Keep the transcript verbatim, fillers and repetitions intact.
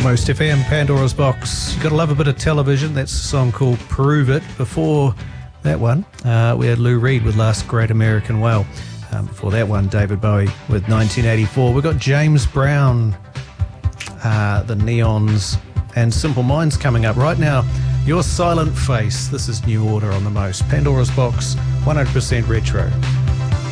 Most F M, Pandora's Box. You've got to love a bit of television. That's a song called Prove It. Before that one, uh, we had Lou Reed with Last Great American Whale. Um, before that one, David Bowie with nineteen eighty-four. We've got James Brown, uh, The Neons, and Simple Minds coming up. Right now, Your Silent Face. This is New Order on the Most. Pandora's Box, one hundred percent retro.